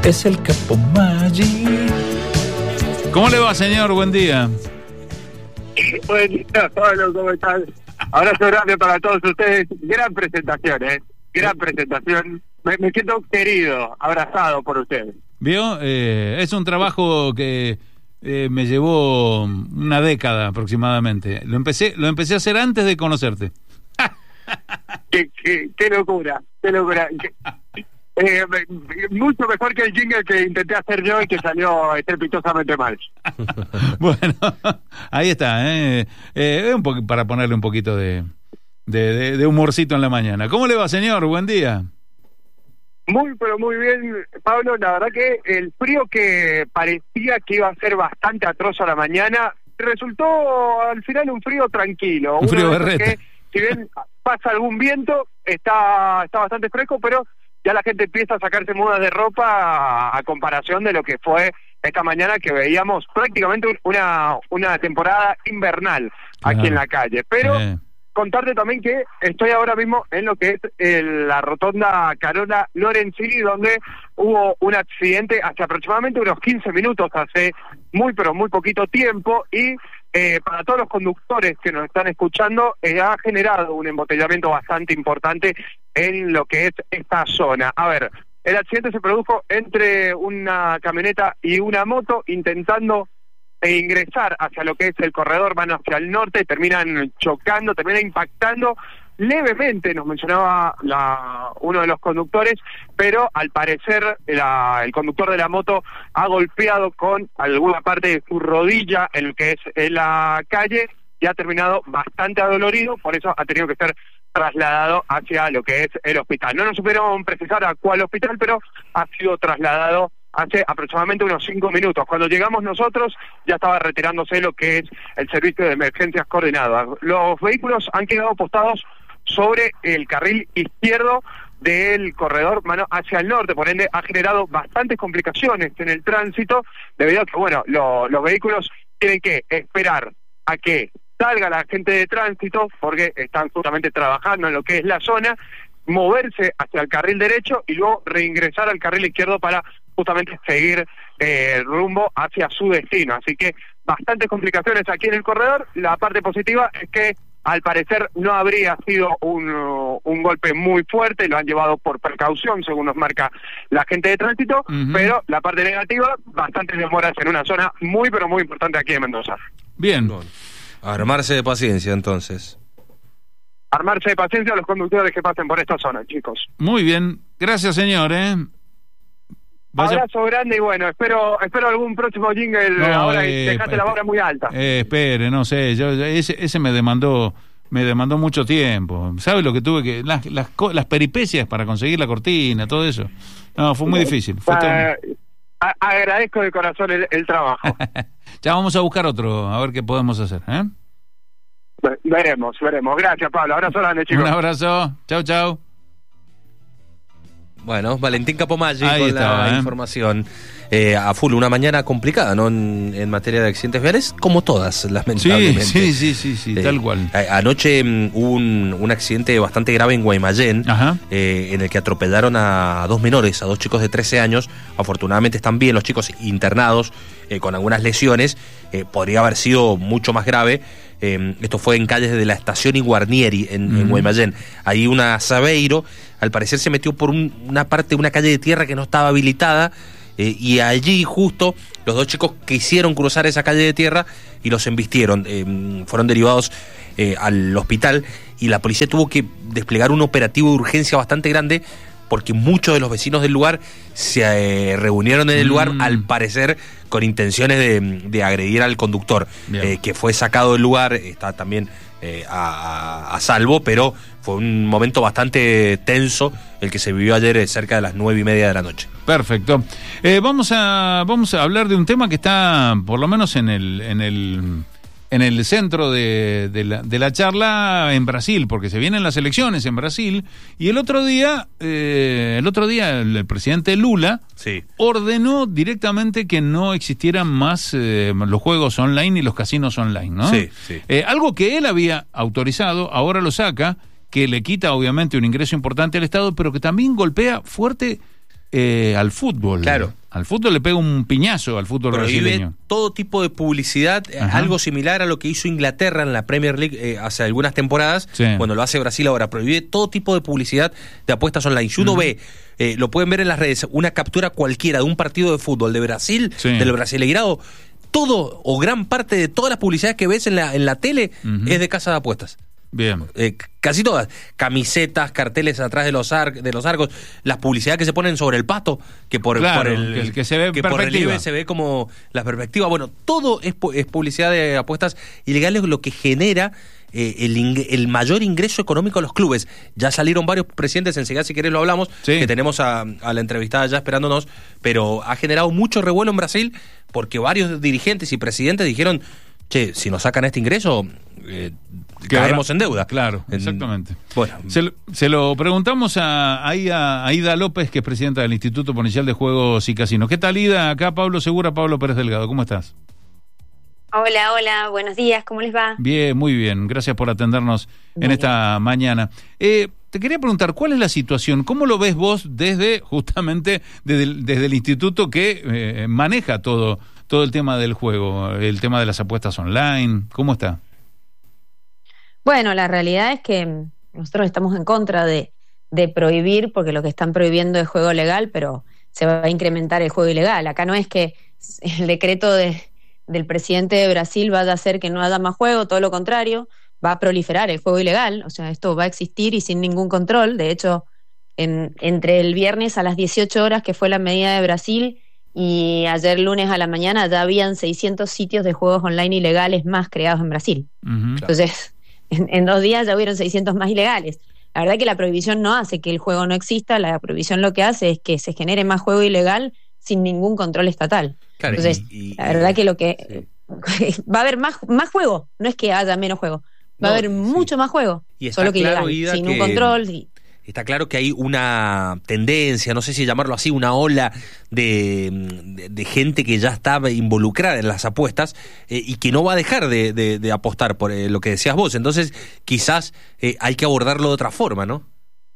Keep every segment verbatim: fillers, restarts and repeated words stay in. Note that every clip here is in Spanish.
es el Capo Maggi. ¿Cómo le va, señor? Buen día. Buen día, Pablo, ¿cómo estás? Abrazo grande para todos ustedes. Gran presentación, ¿eh? Gran presentación. Me, me siento querido, abrazado por ustedes. ¿Vio? Eh, es un trabajo que eh, me llevó una década aproximadamente. Lo empecé, lo empecé a hacer antes de conocerte. qué, qué, qué locura, qué locura. Qué, eh, mucho mejor que el jingle que intenté hacer yo y que salió estrepitosamente mal. Bueno, ahí está, ¿eh? Eh, un po- para ponerle un poquito de, de, de, de humorcito en la mañana. ¿Cómo le va, señor? Buen día. Muy, pero muy bien, Pablo. La verdad que el frío que parecía que iba a ser bastante atroz a la mañana, resultó al final un frío tranquilo. Un frío Uno de esos berreta. que, si bien pasa algún viento, está, está bastante fresco, pero ya la gente empieza a sacarse mudas de ropa a, a comparación de lo que fue esta mañana, que veíamos prácticamente un- una, una temporada invernal aquí Claro. en la calle. Pero Eh. contarte también que estoy ahora mismo en lo que es el- la rotonda Carola Lorenzini, donde hubo un accidente hace aproximadamente unos quince minutos, hace muy pero muy poquito tiempo, y eh, para todos los conductores que nos están escuchando, eh, ha generado un embotellamiento bastante importante en lo que es esta zona. A ver, el accidente se produjo entre una camioneta y una moto, intentando e ingresar hacia lo que es el corredor, van hacia el norte, terminan chocando, terminan impactando levemente, nos mencionaba la, uno de los conductores, pero al parecer la, el conductor de la moto ha golpeado con alguna parte de su rodilla en lo que es en la calle y ha terminado bastante adolorido, por eso ha tenido que ser trasladado hacia lo que es el hospital. No nos supieron precisar a cuál hospital, pero ha sido trasladado hace aproximadamente unos cinco minutos. Cuando llegamos nosotros ya estaba retirándose lo que es el servicio de emergencias coordinadas. Los vehículos han quedado postados sobre el carril izquierdo del corredor mano hacia el norte, por ende ha generado bastantes complicaciones en el tránsito, debido a que, bueno, lo, los vehículos tienen que esperar a que salga la gente de tránsito, porque están justamente trabajando en lo que es la zona, moverse hacia el carril derecho y luego reingresar al carril izquierdo para justamente seguir eh, rumbo hacia su destino. Así que bastantes complicaciones aquí en el corredor. La parte positiva es que al parecer no habría sido un, uh, un golpe muy fuerte, lo han llevado por precaución, según nos marca la gente de tránsito, Uh-huh. pero la parte negativa, bastantes demoras en una zona muy, pero muy importante aquí en Mendoza. Bien. Bueno, armarse de paciencia, entonces. Armarse de paciencia a los conductores que pasen por esta zona, chicos. Muy bien. Gracias, señor, ¿eh? Vaya- Abrazo grande y bueno, espero espero algún próximo jingle No, ahora eh, y dejaste la vara muy alta. Eh, espere, no sé, yo, yo- ese, ese me demandó me demandó mucho tiempo. ¿Sabe lo que tuve que las, las co- las peripecias para conseguir la cortina, todo eso? No, fue muy difícil. Fue todo- Eh, a- agradezco de corazón el, el trabajo. Ya vamos a buscar otro, a ver qué podemos hacer, ¿eh? Ve- veremos, veremos. Gracias, Pablo. Abrazo grande, chicos. Un abrazo. Chau, chau. Bueno, Valentín Capomaggi Ahí con estaba, la ¿eh? información eh, a full. Una mañana complicada, ¿no? En, en materia de accidentes viales, como todas, Sí, lamentablemente. sí, sí, sí, sí, Eh, tal cual. a- Anoche mm, hubo un, un accidente bastante grave en Guaymallén, Ajá. eh, en el que atropellaron a dos menores, a dos chicos de trece años. Afortunadamente están bien los chicos internados eh, con algunas lesiones. Eh, podría haber sido mucho más grave. Eh, esto fue en calles de la estación Iguarnieri, en, en Ujú. Guaymallén. Ahí una Sabeiro, al parecer se metió por un- una parte de una calle de tierra que no estaba habilitada. Eh, y allí justo los dos chicos quisieron cruzar esa calle de tierra y los embistieron. Eh, fueron derivados eh, al hospital y la policía tuvo que desplegar un operativo de urgencia bastante grande porque muchos de los vecinos del lugar se eh, reunieron en el lugar, Mm. al parecer con intenciones de, de agredir al conductor, Bien. eh, que fue sacado del lugar, está también eh, a, a- a salvo, pero fue un momento bastante tenso el que se vivió ayer eh, cerca de las nueve y media de la noche. Perfecto. Eh, vamos a vamos a hablar de un tema que está por lo menos en el en el en el centro de, de, la, de la charla en Brasil, porque se vienen las elecciones en Brasil y el otro día eh, el otro día el, el presidente Lula Sí. ordenó directamente que no existieran más eh, los juegos online y los casinos online, ¿no? Sí, sí. Eh, algo que él había autorizado, ahora lo saca, que le quita obviamente un ingreso importante al Estado, pero que también golpea fuerte eh, al fútbol. Claro. Al fútbol le pega un piñazo al fútbol Prohíbe brasileño. todo tipo de publicidad, Ajá. algo similar a lo que hizo Inglaterra en la Premier League eh, hace algunas temporadas. Sí. Bueno, lo hace Brasil ahora. Prohíbe todo tipo de publicidad de apuestas online. Si uno uh-huh. ve, eh, lo pueden ver en las redes, una captura cualquiera de un partido de fútbol de Brasil, sí. del Brasileirado, todo o gran parte de todas las publicidades que ves en la, en la tele uh-huh. es de casa de apuestas. Bien. Eh, casi todas. Camisetas, carteles atrás de los ar- de los arcos, las publicidades que se ponen sobre el pato, que por, claro, por el que, que se ve que por relieve se ve como la perspectiva. Bueno, todo es, es publicidad de apuestas ilegales, lo que genera eh, el, ing- el mayor ingreso económico a los clubes. Ya salieron varios presidentes, enseguida si querés lo hablamos, sí. que tenemos a, a la entrevistada ya esperándonos, pero ha generado mucho revuelo en Brasil porque varios dirigentes y presidentes dijeron, che, si nos sacan este ingreso, eh, caemos en deuda. Claro, exactamente. En, bueno, se lo, se lo preguntamos a, ahí a, a Ida López, que es presidenta del Instituto Policial de Juegos y Casinos. ¿Qué tal, Ida? Acá Pablo Segura, Pablo Pérez Delgado. ¿Cómo estás? Hola, hola, buenos días, ¿cómo les va? Bien, muy bien. Gracias por atendernos muy en esta bien. mañana. Eh, te quería preguntar, ¿cuál es la situación? ¿Cómo lo ves vos desde, justamente, desde el, desde el instituto que eh, maneja todo, todo el tema del juego, el tema de las apuestas online? ¿Cómo está? Bueno, la realidad es que nosotros estamos en contra de, de prohibir, porque lo que están prohibiendo es juego legal, pero se va a incrementar el juego ilegal. Acá no es que el decreto de, del presidente de Brasil vaya a hacer que no haya más juego, todo lo contrario, va a proliferar el juego ilegal, o sea, esto va a existir y sin ningún control. De hecho, en, entre el viernes a las dieciocho horas, que fue la medida de Brasil, y ayer lunes a la mañana ya habían seiscientos sitios de juegos online ilegales más creados en Brasil. Uh-huh. Entonces, en, en dos días ya hubieron seiscientos más ilegales. La verdad que la prohibición no hace que el juego no exista, la prohibición lo que hace es que se genere más juego ilegal sin ningún control estatal. Claro, Entonces, y, y, la verdad que lo que... Sí. Va a haber más, más juego, no es que haya menos juego, va no, a haber sí. mucho más juego, y solo que claro, ilegal, sin que... un control... Y, Está claro que hay una tendencia, no sé si llamarlo así, una ola de, de, de gente que ya está involucrada en las apuestas eh, y que no va a dejar de, de, de apostar por eh, lo que decías vos. Entonces, quizás eh, hay que abordarlo de otra forma, ¿no?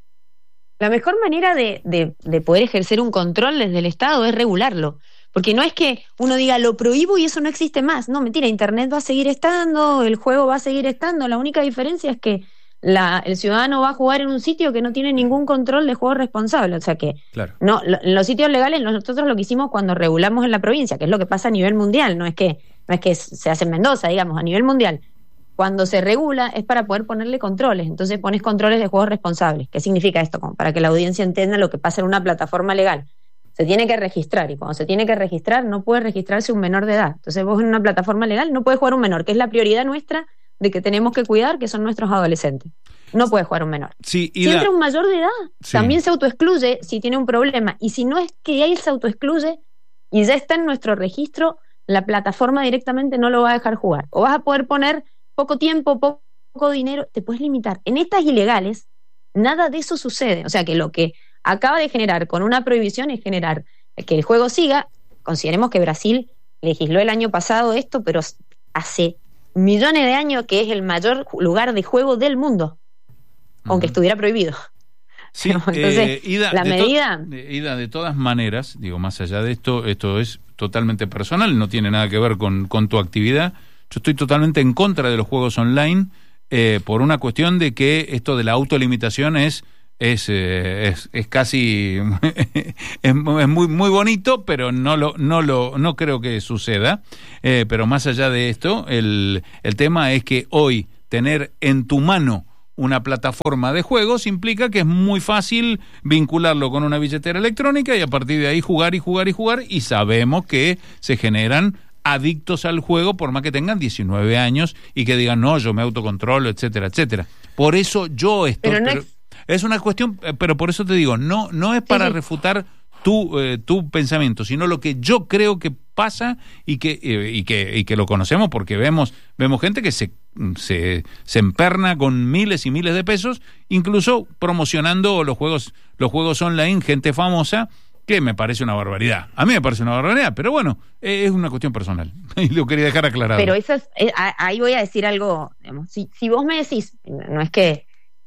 La mejor manera de, de, de poder ejercer un control desde el Estado es regularlo. Porque no es que uno diga, lo prohíbo y eso no existe más. No, mentira, Internet va a seguir estando, el juego va a seguir estando. La única diferencia es que La, el ciudadano va a jugar en un sitio que no tiene ningún control de juego responsable, o sea que claro. no, lo, en los sitios legales nosotros lo que hicimos cuando regulamos en la provincia, que es lo que pasa a nivel mundial, no es que no es que se hace en Mendoza, digamos, a nivel mundial, cuando se regula es para poder ponerle controles, entonces pones controles de juegos responsables. ¿Qué significa esto? Como para que la audiencia entienda lo que pasa en una plataforma legal. Se tiene que registrar, y cuando se tiene que registrar no puede registrarse un menor de edad, entonces vos en una plataforma legal no puedes jugar un menor, que es la prioridad nuestra de que tenemos que cuidar, que son nuestros adolescentes. No puede jugar un menor. Sí, si entra un mayor de edad, sí. también se autoexcluye si tiene un problema. Y si no es que él se autoexcluye y ya está en nuestro registro, la plataforma directamente no lo va a dejar jugar. O vas a poder poner poco tiempo, poco, poco dinero, te puedes limitar. En estas ilegales, nada de eso sucede. O sea que lo que acaba de generar con una prohibición es generar que el juego siga. Consideremos que Brasil legisló el año pasado esto, pero hace millones de años que es el mayor lugar de juego del mundo, uh-huh. aunque estuviera prohibido. Sí, entonces eh, Ida, la de medida to- de, Ida, de todas maneras, digo, más allá de esto, esto es totalmente personal, no tiene nada que ver con, con tu actividad. Yo estoy totalmente en contra de los juegos online eh, por una cuestión de que esto de la autolimitación es Es, eh, es es casi es, es muy muy bonito, pero no lo no lo no creo que suceda. Eh, pero más allá de esto, el el tema es que hoy tener en tu mano una plataforma de juegos implica que es muy fácil vincularlo con una billetera electrónica y a partir de ahí jugar y jugar y jugar, y sabemos que se generan adictos al juego por más que tengan diecinueve años y que digan no, yo me autocontrolo, etcétera, etcétera. Por eso yo estoy pero no pero, es... Es una cuestión, pero por eso te digo, no no es para sí, sí. refutar tu eh, tu pensamiento, sino lo que yo creo que pasa y que eh, y que y que lo conocemos porque vemos vemos gente que se se se emperna con miles y miles de pesos, incluso promocionando los juegos los juegos online, gente famosa, que me parece una barbaridad. A mí me parece una barbaridad, pero bueno, eh, es una cuestión personal y lo quería dejar aclarado. Pero eso es, eh, ahí voy a decir algo, digamos, si si vos me decís, no es que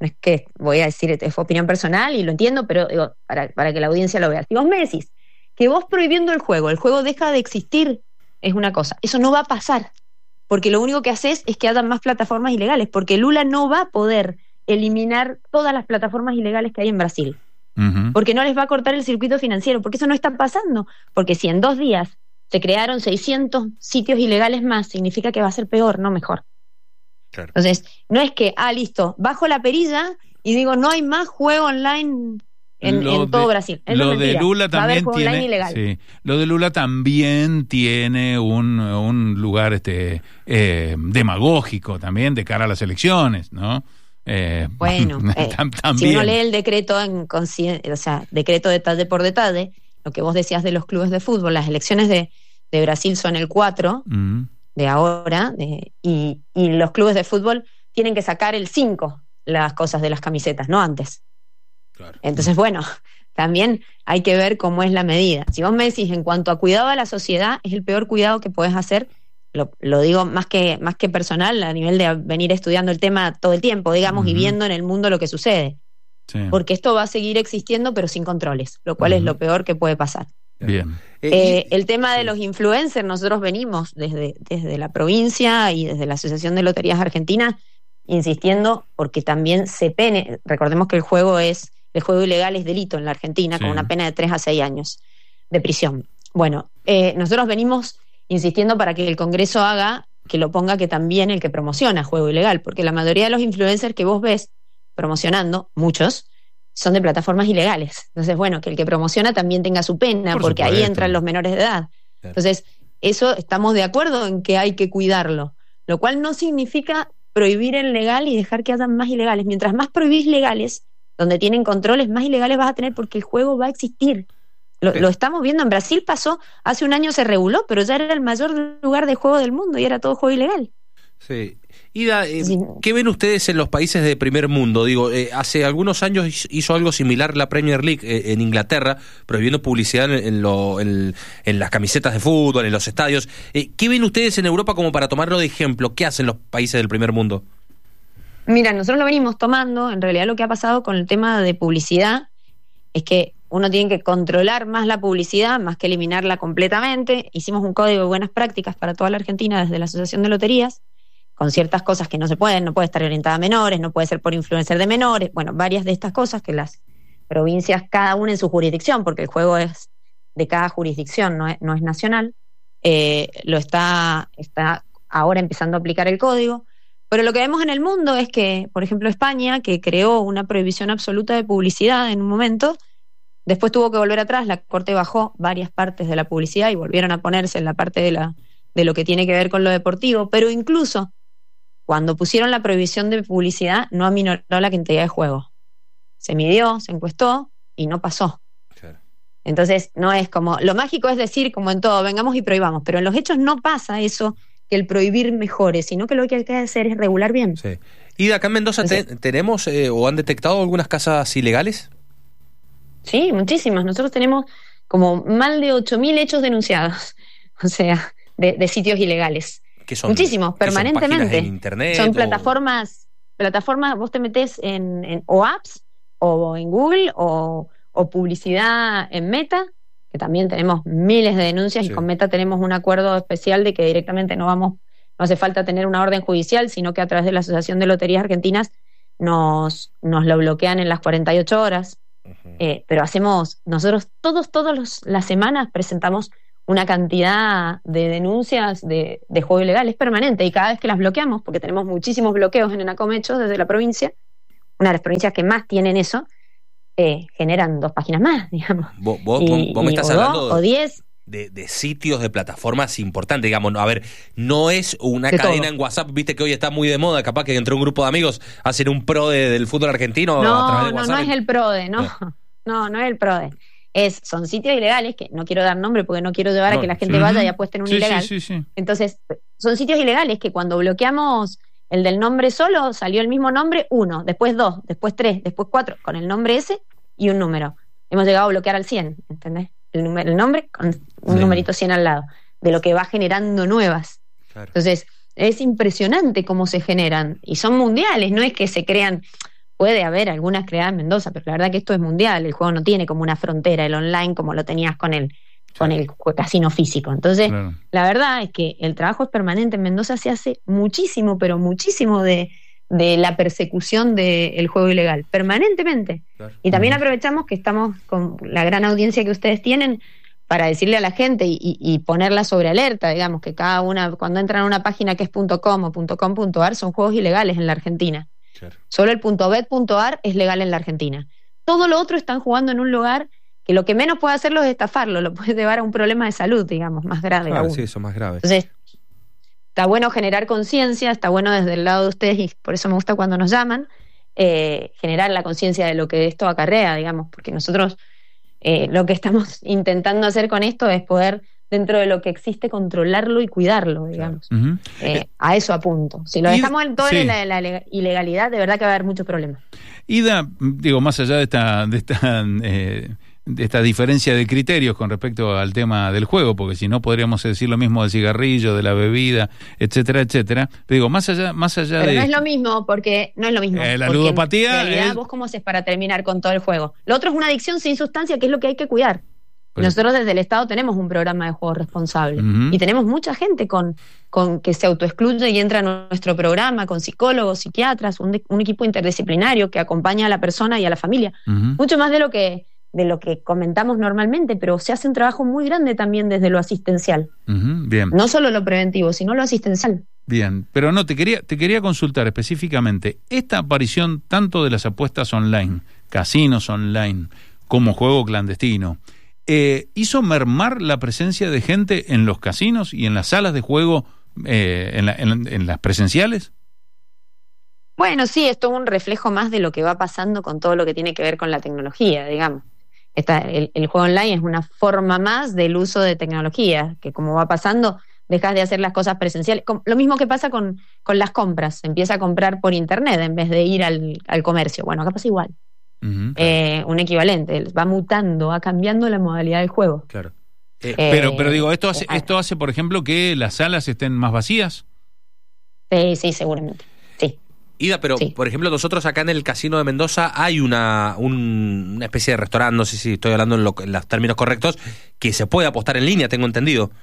no es que voy a decir, es opinión personal y lo entiendo, pero digo, para, para que la audiencia lo vea. Si vos me decís que vos prohibiendo el juego, el juego deja de existir, es una cosa. Eso no va a pasar, porque lo único que haces es que hagan más plataformas ilegales, porque Lula no va a poder eliminar todas las plataformas ilegales que hay en Brasil, uh-huh. porque no les va a cortar el circuito financiero, porque eso no está pasando, porque si en dos días se crearon seiscientos sitios ilegales más, significa que va a ser peor, no mejor. Claro. Entonces, no es que, ah, listo, bajo la perilla y digo, no hay más juego online en, en todo de, Brasil. Es lo de Lula va también tiene, sí, lo de Lula también tiene un, un lugar este eh, demagógico también de cara a las elecciones, ¿no? Eh, bueno, eh, si uno lee el decreto en o sea, decreto detalle por detalle, lo que vos decías de los clubes de fútbol, las elecciones de, de Brasil son el cuatro mm. de ahora, de, y, y los clubes de fútbol tienen que sacar el cinco las cosas de las camisetas, no antes. Claro. Entonces, bueno, también hay que ver cómo es la medida. Si vos me decís en cuanto a cuidado a la sociedad, es el peor cuidado que podés hacer, lo, lo digo más que, más que personal, a nivel de venir estudiando el tema todo el tiempo, digamos, uh-huh. y viendo en el mundo lo que sucede. Sí. Porque esto va a seguir existiendo, pero sin controles, lo cual uh-huh. es lo peor que puede pasar. Bien. Eh, el tema de los influencers, nosotros venimos desde, desde la provincia y desde la Asociación de Loterías Argentinas insistiendo porque también se pene, recordemos que el juego es el juego ilegal es delito en la Argentina, sí. con una pena de tres a seis años de prisión. Bueno, eh, nosotros venimos insistiendo para que el Congreso haga, que lo ponga que también el que promociona juego ilegal, porque la mayoría de los influencers que vos ves promocionando, muchos, son de plataformas ilegales. Entonces, bueno, que el que promociona también tenga su pena, Por porque supuesto. Ahí entran los menores de edad. Entonces, eso estamos de acuerdo en que hay que cuidarlo, lo cual no significa prohibir el legal y dejar que hayan más ilegales. Mientras más prohibís legales, donde tienen controles, más ilegales vas a tener porque el juego va a existir. Lo, lo estamos viendo en Brasil, pasó, hace un año se reguló, pero ya era el mayor lugar de juego del mundo y era todo juego ilegal. Sí. Ida, eh, sí. ¿qué ven ustedes en los países de primer mundo? Digo, eh, hace algunos años hizo algo similar la Premier League eh, en Inglaterra, prohibiendo publicidad en, en, lo, en, en las camisetas de fútbol, en los estadios. Eh, ¿Qué ven ustedes en Europa como para tomarlo de ejemplo? ¿Qué hacen los países del primer mundo? Mira, nosotros lo venimos tomando. En realidad lo que ha pasado con el tema de publicidad es que uno tiene que controlar más la publicidad, más que eliminarla completamente. Hicimos un código de buenas prácticas para toda la Argentina desde la Asociación de Loterías, con ciertas cosas que no se pueden, no puede estar orientada a menores, no puede ser por influencer de menores, bueno, varias de estas cosas que las provincias, cada una en su jurisdicción, porque el juego es de cada jurisdicción, no es, no es nacional, eh, lo está, está ahora empezando a aplicar el código. Pero lo que vemos en el mundo es que, por ejemplo, España, que creó una prohibición absoluta de publicidad en un momento, después tuvo que volver atrás, la Corte bajó varias partes de la publicidad y volvieron a ponerse en la parte de, la, de lo que tiene que ver con lo deportivo, pero incluso cuando pusieron la prohibición de publicidad no aminoró la cantidad de juego. Se midió, se encuestó y no pasó. Claro. Entonces no es como, lo mágico es decir como en todo, vengamos y prohibamos, pero en los hechos no pasa eso, que el prohibir mejore, sino que lo que hay que hacer es regular bien. Sí. Y de acá en Mendoza te, tenemos eh, o han detectado algunas casas ilegales. Sí, muchísimas. Nosotros tenemos como más de ocho mil hechos denunciados, o sea, de, de sitios ilegales. ¿Qué son? Muchísimos, permanentemente. ¿Son en internet? Son o... plataformas, plataformas, vos te metés en, en o apps, o en Google, o, o publicidad en Meta, que también tenemos miles de denuncias, sí. Y con Meta tenemos un acuerdo especial de que directamente no vamos, no hace falta tener una orden judicial, sino que a través de la Asociación de Loterías Argentinas nos, nos lo bloquean en las cuarenta y ocho horas. Uh-huh. Eh, pero hacemos, nosotros todos, todas los, las semanas presentamos una cantidad de denuncias de, de juego ilegal, es permanente, y cada vez que las bloqueamos, porque tenemos muchísimos bloqueos en Enacomecho desde la provincia, una de las provincias que más tienen eso, eh, generan dos páginas más, digamos. Vos, vos, y, vos me estás hablando dos, o diez de, de sitios, de plataformas importantes, digamos. A ver, no es una de cadena todo. En WhatsApp, viste que hoy está muy de moda, capaz que entre un grupo de amigos hacen un pro de, del fútbol argentino no, a través de no, WhatsApp. No, no es el PRODE, no, no, no, no es el PRODE. Es, son sitios ilegales, que no quiero dar nombre porque no quiero llevar no, a que la gente sí. vaya y apueste en un sí, ilegal. Sí, sí, sí. Entonces, son sitios ilegales que cuando bloqueamos el del nombre solo, salió el mismo nombre, uno, después dos, después tres, después cuatro, con el nombre ese y un número. Hemos llegado a bloquear al cien, ¿entendés? El, número, el nombre con un sí. numerito cien al lado, de lo que va generando nuevas. Claro. Entonces, es impresionante cómo se generan, y son mundiales, no es que se crean... puede haber algunas creadas en Mendoza, pero la verdad que esto es mundial, el juego no tiene como una frontera, el online como lo tenías con el, con el casino físico. Entonces, claro, la verdad es que el trabajo es permanente. En Mendoza se hace muchísimo, pero muchísimo de, de la persecución del juego ilegal, permanentemente. Claro. Y también aprovechamos que estamos con la gran audiencia que ustedes tienen para decirle a la gente y, y, y ponerla sobre alerta, digamos, que cada una, cuando entran a una página que es .com o .com.ar, son juegos ilegales en la Argentina. Claro. Solo el .bet.ar es legal en la Argentina. Todo lo otro están jugando en un lugar que lo que menos puede hacerlo es estafarlo, lo puede llevar a un problema de salud, digamos, más grave. Claro, aún. Sí, eso más grave. Entonces, está bueno generar conciencia, está bueno desde el lado de ustedes, y por eso me gusta cuando nos llaman, eh, generar la conciencia de lo que esto acarrea, digamos, porque nosotros eh, lo que estamos intentando hacer con esto es poder, dentro de lo que existe, controlarlo y cuidarlo, digamos. Claro. Uh-huh. eh, a eso apunto. Si lo dejamos en todo sí. la, la ilegalidad, de verdad que va a haber muchos problemas. Ida, digo, más allá de esta... De esta eh... de esta diferencia de criterios con respecto al tema del juego, porque si no podríamos decir lo mismo del cigarrillo, de la bebida, etcétera, etcétera. Pero digo, más allá, más allá Pero de... no es lo mismo, porque no es lo mismo. Eh, la ludopatía... En realidad, es... vos cómo haces para terminar con todo el juego. Lo otro es una adicción sin sustancia, que es lo que hay que cuidar. Pues... Nosotros desde el Estado tenemos un programa de juego responsable. Uh-huh. Y tenemos mucha gente con, con que se autoexcluye y entra a nuestro programa, con psicólogos, psiquiatras, un, de, un equipo interdisciplinario que acompaña a la persona y a la familia. Uh-huh. Mucho más de lo que... de lo que comentamos normalmente, pero se hace un trabajo muy grande también desde lo asistencial. Uh-huh, bien. No solo lo preventivo, sino lo asistencial. Bien, pero no, te quería, te quería consultar específicamente, esta aparición tanto de las apuestas online, casinos online, como juego clandestino, eh, ¿hizo mermar la presencia de gente en los casinos y en las salas de juego, eh, en, la, en, en las presenciales? Bueno, sí, esto es un reflejo más de lo que va pasando con todo lo que tiene que ver con la tecnología, digamos. Esta, el, el juego online es una forma más del uso de tecnología, que como va pasando, dejas de hacer las cosas presenciales. Lo mismo que pasa con, con las compras, se empieza a comprar por internet en vez de ir al, al comercio. Bueno, acá pasa igual. Uh-huh, claro. eh, un equivalente, va mutando, va cambiando la modalidad del juego. Claro. Eh, eh, pero, pero digo, ¿esto hace, eh, esto hace, por ejemplo, que las salas estén más vacías? Sí, sí, seguramente. Sí. Ida, pero sí. Por ejemplo, nosotros acá en el Casino de Mendoza hay una, un, una especie de restaurante, no sé si estoy hablando en, lo, en los términos correctos, que se puede apostar en línea, tengo entendido.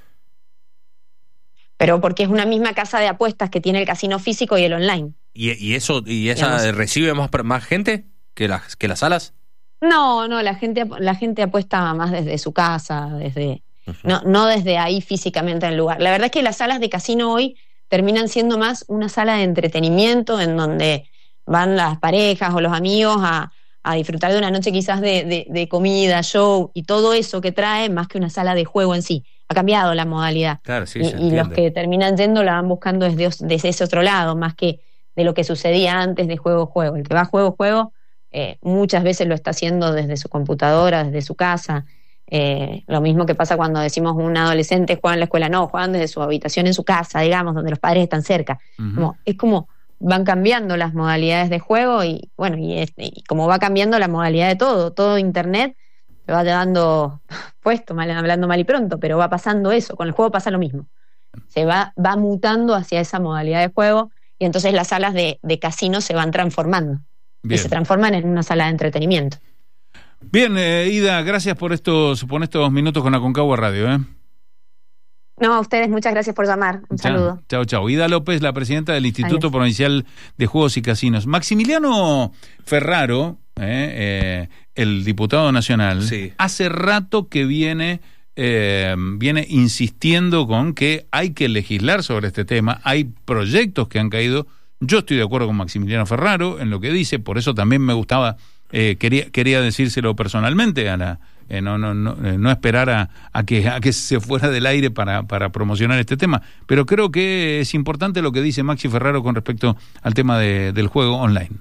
Pero porque es una misma casa de apuestas que tiene el casino físico y el online. ¿Y, y eso y esa Digamos, recibe más, más gente que las, que las salas? No, no, la gente, la gente apuesta más desde su casa, desde uh-huh. no, no desde ahí físicamente en el lugar. La verdad es que las salas de casino hoy terminan siendo más una sala de entretenimiento en donde van las parejas o los amigos a, a disfrutar de una noche quizás de, de, de comida, show y todo eso que trae, más que una sala de juego en sí. Ha cambiado la modalidad. Claro, sí, y, y los que terminan yendo la van buscando desde, desde ese otro lado, más que de lo que sucedía antes de juego-juego. El que va juego-juego eh, muchas veces lo está haciendo desde su computadora, desde su casa. Eh, lo mismo que pasa cuando decimos un adolescente juega en la escuela, no, juegan desde su habitación en su casa, digamos, donde los padres están cerca. Uh-huh. Como, es como van cambiando las modalidades de juego y bueno, y, es, y como va cambiando la modalidad de todo, todo internet se va dando puesto, mal, hablando mal y pronto, pero va pasando eso, con el juego pasa lo mismo. Se va, va mutando hacia esa modalidad de juego y entonces las salas de, de casino se van transformando. Bien. Y se transforman en una sala de entretenimiento. Bien, eh, Ida, gracias por estos, por estos minutos con Aconcagua Radio. ¿eh? No, a ustedes, muchas gracias por llamar. Un chao, saludo. Chao, chao. Ida López, la presidenta del Instituto Adiós. Provincial de Juegos y Casinos. Maximiliano Ferraro, eh, eh, el diputado nacional, sí. hace rato que viene, eh, viene insistiendo con que hay que legislar sobre este tema. Hay proyectos que han caído. Yo estoy de acuerdo con Maximiliano Ferraro en lo que dice, por eso también me gustaba... Eh, quería quería decírselo personalmente a la, eh, no no no eh, no esperar a, a que a que se fuera del aire para para promocionar este tema, pero creo que es importante lo que dice Maxi Ferraro con respecto al tema de, del juego online.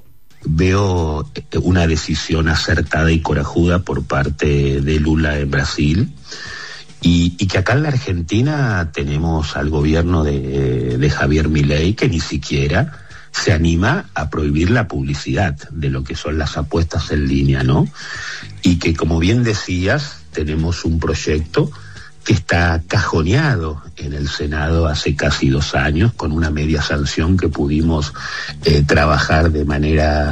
Veo una decisión acertada y corajuda por parte de Lula en Brasil y, y que acá en la Argentina tenemos al gobierno de, de Javier Milei que ni siquiera se anima a prohibir la publicidad de lo que son las apuestas en línea, ¿no? Y que, como bien decías, tenemos un proyecto que está cajoneado en el Senado hace casi dos años, con una media sanción que pudimos eh, trabajar de manera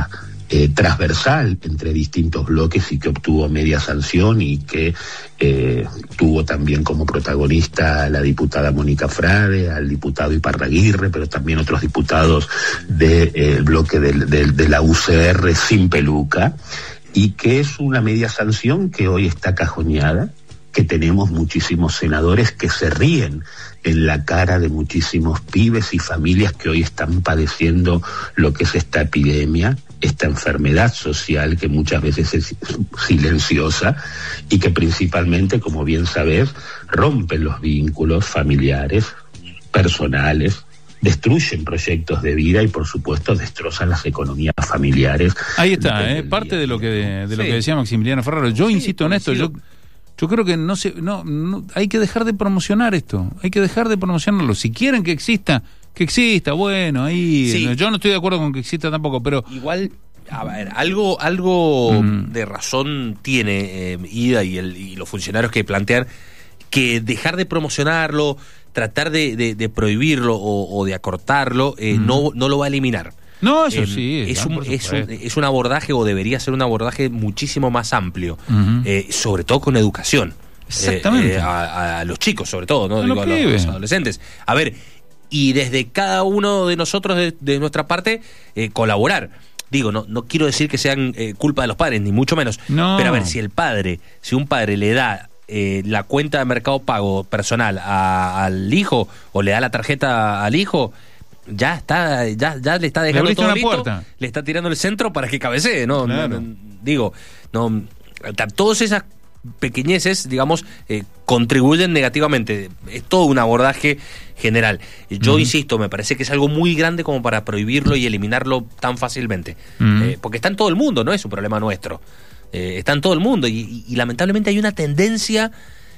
eh, transversal entre distintos bloques y que obtuvo media sanción y que eh, tuvo también como protagonista a la diputada Mónica Frade, al diputado Iparraguirre, pero también otros diputados del eh, bloque del, del, de la U C R sin peluca, y que es una media sanción que hoy está cajoneada, que tenemos muchísimos senadores que se ríen en la cara de muchísimos pibes y familias que hoy están padeciendo lo que es esta epidemia, esta enfermedad social que muchas veces es silenciosa y que principalmente, como bien sabes, rompe los vínculos familiares, personales, destruyen proyectos de vida y por supuesto destrozan las economías familiares. Ahí está, eh, parte de lo que de, de lo sí. que decía Maximiliano Ferraro. Yo sí, insisto en esto, yo Yo creo que no se, no, no, hay que dejar de promocionar esto, hay que dejar de promocionarlo. Si quieren que exista, que exista, bueno, ahí. Sí. Yo no estoy de acuerdo con que exista tampoco, pero igual, a ver, algo, algo mm. de razón tiene eh, Ida y, el, y los funcionarios que plantean que dejar de promocionarlo, tratar de, de, de prohibirlo o, o de acortarlo, eh, mm. no, no lo va a eliminar. No, eso eh, sí. Es un, es, un, es un abordaje, o debería ser un abordaje muchísimo más amplio, uh-huh. eh, sobre todo con educación. Exactamente. Eh, eh, a, a los chicos, sobre todo, ¿no? A, Digo, los, a, los, a los adolescentes. A ver, y desde cada uno de nosotros, de, de nuestra parte, eh, colaborar. Digo, no, no quiero decir que sean eh, culpa de los padres, ni mucho menos. No. Pero a ver, si el padre, si un padre le da eh, la cuenta de Mercado Pago personal a, al hijo, o le da la tarjeta al hijo, ya está, ya, ya le está dejando le todo una listo, puerta. Le está tirando el centro para que cabecee, ¿no? Claro. no, no digo, no, todas esas pequeñeces, digamos, eh, contribuyen negativamente. Es todo un abordaje general. Yo uh-huh. insisto, me parece que es algo muy grande como para prohibirlo y eliminarlo tan fácilmente. Uh-huh. Eh, porque está en todo el mundo, no es un problema nuestro. Eh, está en todo el mundo y, y, y lamentablemente hay una tendencia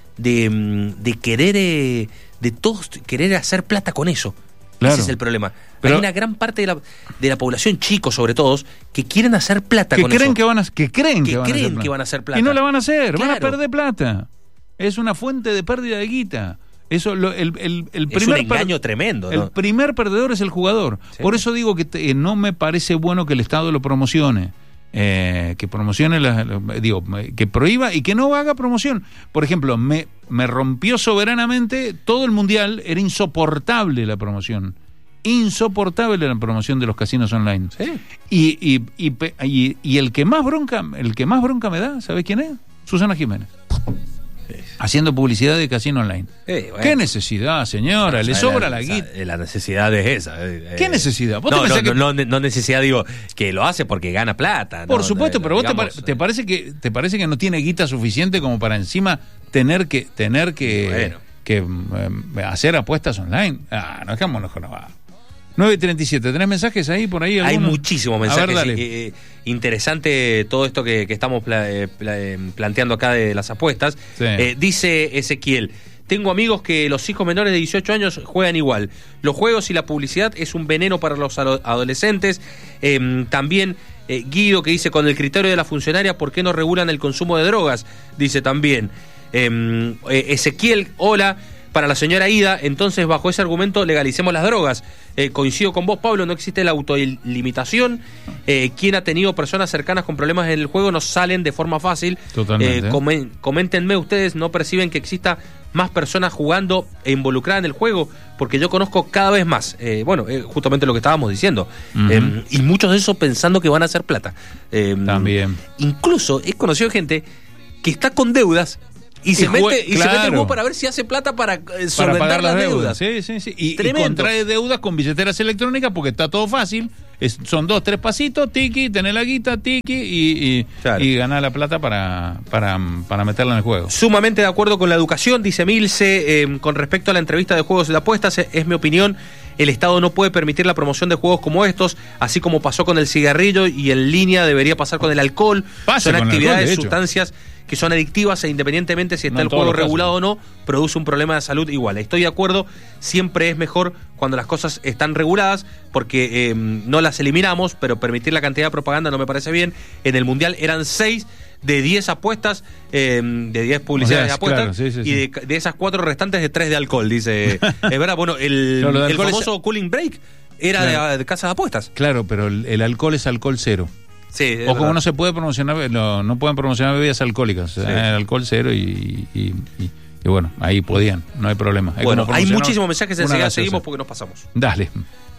de, de querer, eh, de todos querer hacer plata con eso. Claro. Ese es el problema. Pero hay una gran parte de la, de la población, chicos sobre todo, que quieren hacer plata que con creen eso. Que van a, que creen, que, que, van, creen a hacer que van a hacer plata. Y no la van a hacer, claro. van a perder plata. Es una fuente de pérdida de guita. Eso, lo, el, el, el es primer un engaño per, tremendo, ¿no? El primer perdedor es el jugador. Sí. Por eso digo que te, no me parece bueno que el Estado lo promocione. Eh, que promocione, la, la, digo, que prohíba y que no haga promoción. Por ejemplo, me, me rompió soberanamente todo el mundial, era insoportable la promoción. Insoportable la promoción de los casinos online. Sí. Y, y, y, y, y el que más bronca, el que más bronca me da, ¿sabes quién es? Susana Jiménez. Sí. Haciendo publicidad de casino online. Sí, bueno. ¿Qué necesidad, señora? No, le sobra la, la guita. La necesidad es esa. Eh, ¿Qué necesidad? ¿Vos no, te no, que... no, no, no necesidad, digo, que lo hace porque gana plata. Por no, supuesto, no, pero vos digamos, te, te parece que te parece que no tiene guita suficiente como para encima tener que tener que, bueno. que eh, hacer apuestas online. Ah, no dejémonos con la nueve treinta y siete, ¿tenés mensajes ahí por ahí? Hay muchísimos mensajes. Ver, eh, interesante todo esto que, que estamos pla, eh, pla, eh, planteando acá de las apuestas. Sí. Eh, dice Ezequiel: tengo amigos que los hijos menores de dieciocho años juegan igual. Los juegos y la publicidad es un veneno para los adolescentes. Eh, también eh, Guido, que dice: con el criterio de la funcionaria, ¿por qué no regulan el consumo de drogas? Dice también eh, eh, Ezequiel: hola. Para la señora Ida, entonces bajo ese argumento legalicemos las drogas. Eh, coincido con vos, Pablo, no existe la autolimitación. Eh, quien ha tenido personas cercanas con problemas en el juego no salen de forma fácil. Totalmente. Eh, comen, coméntenme ustedes, ¿no perciben que exista más personas jugando e involucradas en el juego? Porque yo conozco cada vez más. Eh, bueno, eh, justamente lo que estábamos diciendo. Uh-huh. Eh, y muchos de esos pensando que van a hacer plata. Eh, También. Incluso he conocido gente que está con deudas Y, se, jue- mete, y claro. se mete el juego para ver si hace plata para eh, solventar para pagar las las deudas. deudas. Sí, sí, sí. Y, y contrae deudas con billeteras electrónicas porque está todo fácil. Es, son dos, tres pasitos, tiki, tener la guita, tiki y, y, claro. y ganar la plata para, para, para meterla en el juego. Sumamente de acuerdo con la educación, dice Milce, eh, con respecto a la entrevista de juegos de apuestas, es, es mi opinión. El Estado no puede permitir la promoción de juegos como estos, así como pasó con el cigarrillo y en línea debería pasar con el alcohol. Pasa son actividades, alcohol, sustancias que son adictivas e independientemente si está no el juego regulado o no, produce un problema de salud igual. Estoy de acuerdo, siempre es mejor cuando las cosas están reguladas porque eh, no las eliminamos, pero permitir la cantidad de propaganda no me parece bien. En el Mundial eran seis de diez apuestas, eh, de diez publicidades o sea, de apuestas, claro, sí, sí, y de, de esas cuatro restantes de tres de alcohol, dice. Es verdad, bueno, el, claro, el famoso es... cooling break era claro. de, de casa de apuestas. Claro, pero el, el alcohol es alcohol cero. Sí, es o como verdad. no se puede promocionar, no, no pueden promocionar bebidas alcohólicas, Sí. eh, alcohol cero y, y, y, y bueno, ahí podían, no hay problema. Hay Bueno, como hay promocionar muchísimos mensajes, una enseguida gaseosa. seguimos porque nos pasamos. Dale.